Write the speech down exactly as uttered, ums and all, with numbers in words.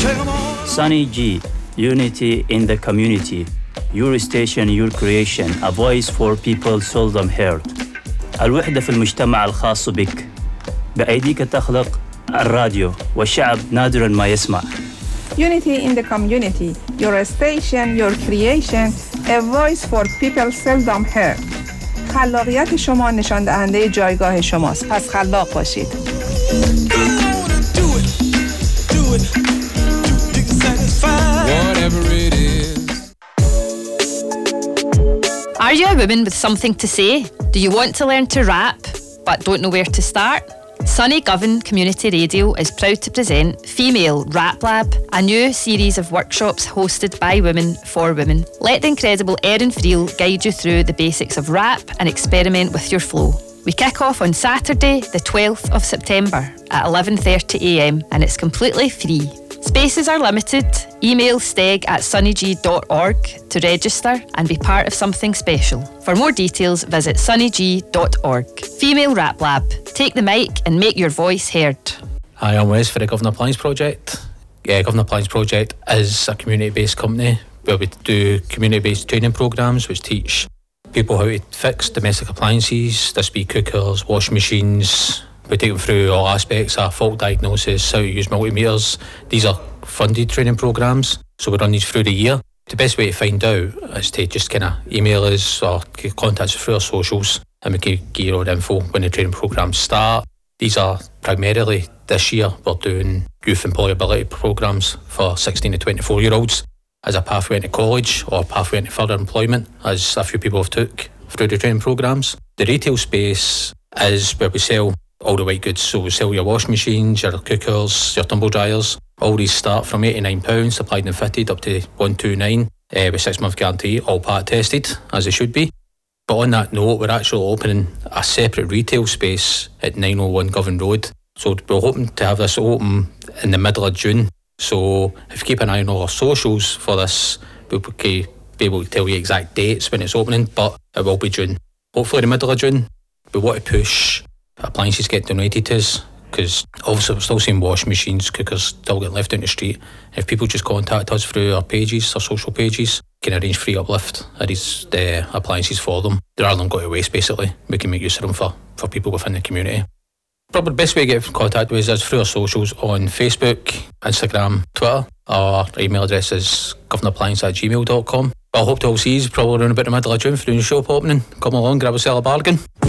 Sunny G, unity in the community. Your station, your creation. A voice for people seldom heard. الوحدة في المجتمع الخاص بك. بأيديك تخلق الراديو والشعب نادراً ما يسمع. Unity in the community. Your station, your creation. A voice for people seldom heard. خلاقیت شما نشان دهنده جایگاه شماست. پس خلاق باشید. Whatever it is. Are you a woman with something to say? Do you want to learn to rap but don't know where to start? Sunny Govan Community Radio is proud to present Female Rap Lab, a new series of workshops hosted by women for women. Let the incredible Erin Friel guide you through the basics of rap and experiment with your flow. We kick off on Saturday, the twelfth of September at eleven thirty a m and it's completely free. Spaces are limited. Email steg at sunny g dot org to register and be part of something special. For more details, visit sunny g dot org. Female Rap Lab. Take the mic and make your voice heard. Hi, I'm Wes for the Govan Appliance Project. Yeah, Govan Appliance Project is a community-based company where we do community-based training programmes which teach people how to fix domestic appliances. This be cookers, washing machines. We take them through all aspects of fault diagnosis, how to use multimeters. These are funded training programmes, so we run these through the year. The best way to find out is to just kind of email us or contact us through our socials, and we can give you all the info when the training programmes start. These are primarily, this year, we're doing youth employability programmes for sixteen to twenty-four year olds as a pathway into college or pathway into further employment, as a few people have took through the training programmes. The retail space is where we sell all the white goods, so we sell your washing machines, your cookers, your tumble dryers. All these start from eighty-nine pounds, supplied and fitted, up to one two nine, uh, with six month guarantee, all part tested, as they should be. But on that note, we're actually opening a separate retail space at nine oh one Govan Road. So we're hoping to have this open in the middle of June. So if you keep an eye on all our socials for this, we'll be able to tell you exact dates when it's opening, but it will be June. Hopefully the middle of June. We want to push appliances get donated to us, because obviously we're still seeing washing machines, cookers still getting left in the street. If people just contact us through our pages, our social pages, we can arrange free uplift of these uh, appliances for them. Rather than go to waste, basically, we can make use of them for, for people within the community. Probably the best way to get in contact with us is through our socials on Facebook, Instagram, Twitter. Our email address is governappliance at gmail dot com. I hope to all see you probably around about the middle of June for the new shop opening. Come along, grab a sell a bargain.